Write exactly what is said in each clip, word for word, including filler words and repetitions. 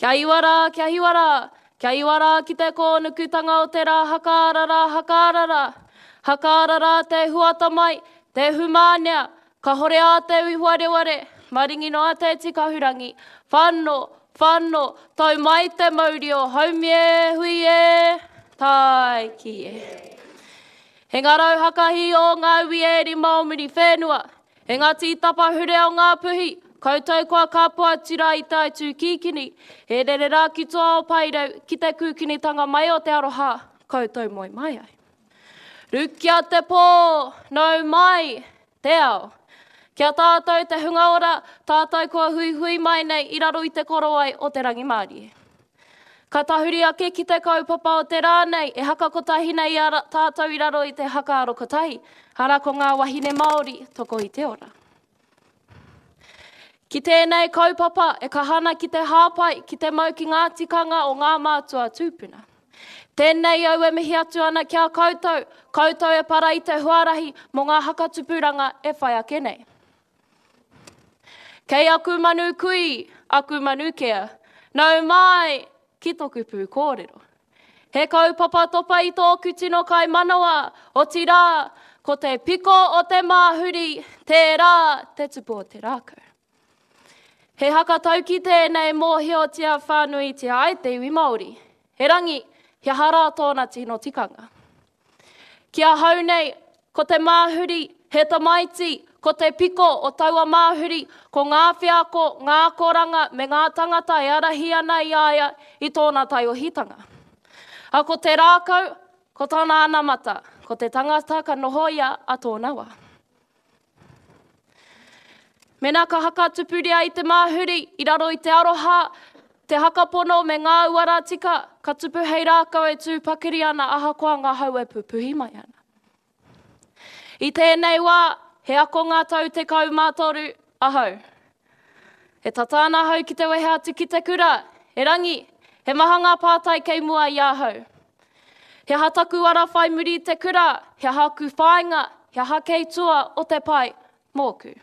Kia iwara, kia hiwara, kia iwara ki te kōnukutanga o te rā, hakarara, hakarara. Hakarara te huata mai, te humānea, ka hore a te uhuareware, maringi noa te tikahurangi, whanno, whanno, tau mai te maurio, haumie, hui e, tai ki e. He ngā rauhakahi o ngā uieri maomiri whenua, he ngā tītapa hure o ngā puhi, koutou kua kāpua tira i tai tū kikini, he rere rā ki toa o pairau, ki te kūkinitanga mai o te aroha, koutou moi mai ai. Rukia te pō, nau mai, te ao. Kia tātou te hunga ora, tātou kua hui hui mai nei, i raro i te korowai o te rangi Māori. Ka tahuri ake ki te kaupapa o te rānei, e haka kotahi nei a tātou i raro i te haka aro kotahi, hara ko ngā wahine Māori, toko i te ora. Ki tēnei kaupapa, e ka hana ki te hāpai, ki te mau ki ngā tikanga o ngā mātua tūpuna. Tēnei au e mihi atu ana kia koutou, koutou e para i te huarahi, mō ngā haka tupuranga e whai ake nei. Kei aku manu kui, aku manu kea, nau mai, ki toku pū kōrero. He kaupapa topa i tōku tino kai manawa, o ti rā, ko te piko o te māhuri, te rā, te tupu o te rākau. He haka tauki tēnei mōhiotia whānui tia ai te iwi Māori. He rangi, he hara tōna tino tikanga. Kia hau nei, ko te māhuri, he tamaiti, ko te piko o taua māhuri, ko ngā whiako, ngā koranga, me ngā tangata e arahi ana i aia i tōna taiohitanga. A ko te rākau, ko tōna anamata, ko te tangata ka nohoia a tōna wā. Mena ka haka tupuria i te māhuri, i raro i te aroha, te hakapono me ngā uara tika, ka tupu hei rākau e tūpakiri ana aha koa ngā hau e pupuhi mai ana. I tēnei wā, he ako ngā tau te kau mātoru ahau. He tatana hau ki te wehe atu ki te kura, he rangi, he mahanga pātai kei mua i ahau. He hataku ara whai muri te kura, he haku whainga, he hakei tua o te pai mōku.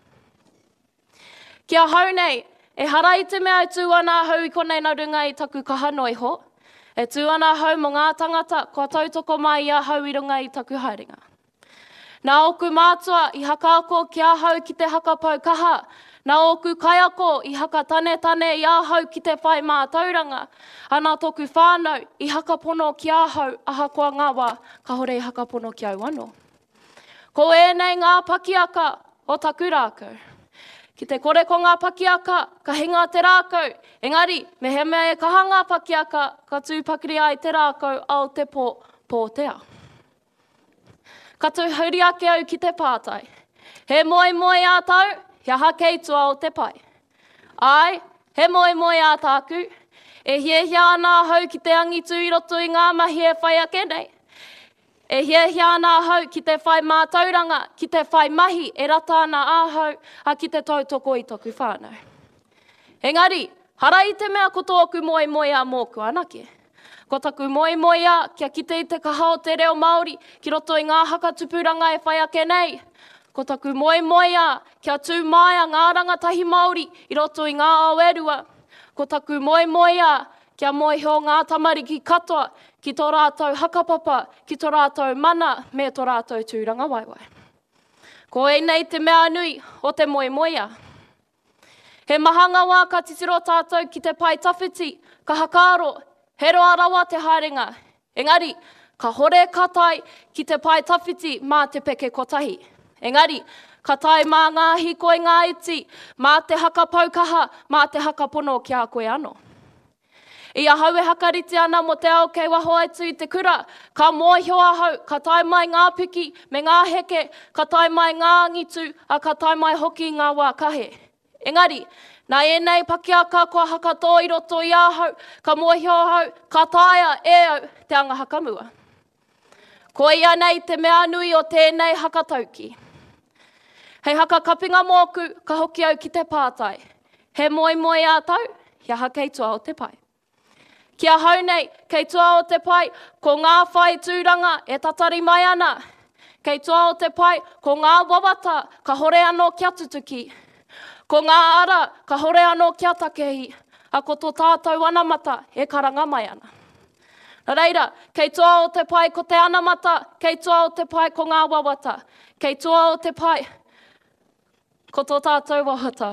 Kia hau nei, e hara i te mea tū ana hau i konei na runga i taku kahanoi ho, e tū ana hau mo ngā tangata kua tautoko mai i hau i runga i taku haerenga. Nā oku mātua i haka ako ki ahau ki te hakapau kaha, nā oku kai ako i haka tane tane i ahau ki te whai mā tauranga, ana toku whānau i hakapono ki ahau aha koa ngā wā, ka hore i hakapono ki au anō. Ko ēnei ngā pakiaka o taku rākau. Ki te kore ko ngā pakiaka, ka hinga te rākau, engari, me he mea e kaha ngā pakiaka, ka tūpakiri ai te rākau au te pō, pō te ao. Ka tu hauri ake au ki te pātai. He moe moe a tau, he hakei tua o te pai. Ai, he moe moe a tāku, e hie hia ana hau ki te angitu i roto i ngā mahi e whai ake nei. E hie hia ana hau ki te whai mātauranga, ki te whai mahi e rata ana āhau, a ki te tautoko i toku whānau. Engari, hara i te mea ko tōku moe moe a mōku anake. Ko taku moe moe a, kia kite i te kaha o te reo Māori, ki roto i ngā haka tupuranga e whai ake nei. Ko taku moe moe a, kia tū mai a ngā rangatahi Māori, i roto i ngā awerua. Ko taku moe moe a, kia moe ho ngā tamariki katoa, ki tō rātou hakapapa, ki tō rātou mana, me tō rātou tūranga waiwai. Ko e nei te mea nui o te moe moe a. He mahanga wā ka titiro tātou ki te pai tawhiti, ka hakaro, he roa rawa te haerenga. Engari, ka hore katai ki te pai tawhiti mā te peke kotahi. Engari, ka tai mā ngā hikoi ngā iti, mā te hakapaukaha, mā te hakapono ki a koe anō. I ahau e hakariti ana mo te ao kei waho atu i te kura, ka mōhio ahau, ka tai mai ngā piki, me ngā heke, ka tai mai ngā ngitu, a ka tai mai hoki ngā wā kahe. Engari, nā ēnei pakiaka kua haka tō i roto i ahau, ka mōhio ahau, ka taia e au te anga hakamua. Ko ia nei te mea nui o tēnei hakatauki. Hei haka kapinga mōku, ka hoki au ki te pātai. He moe moe a tau, hia hakei tua o te pai. Kia hau nei, kei tua o te pai, ko ngā whai tūranga e tatari mai ana. Kei tua o te pai, ko ngā wawata, ka hore anō kia tutuki. Ko ngā ara, ka hore anō kia takehi. A ko tō tātou anamata e karanga mai ana. Nā reira, kei toa o te pai ko te anamata, kei toa o te pai ko ngā wawata, kei toa o te pai ko tō tātou wahata.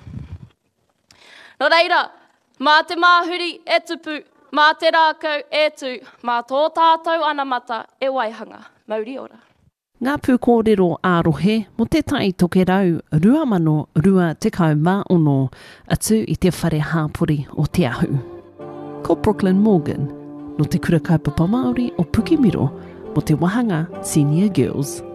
Nā reira, mā te māhuri e tupu, mā te rākau e tū, mā tō tātou anamata e waihanga. Mauri ora. Ngā pū kōrero ārohe mo te tai toke rau rua mano rua tekau mā ono atu i te whare hāpori o te ahu. Ko Brooklyn Morgan, no te kura kaupapa Māori o Pukimiro mo te Wahanga Senior Girls.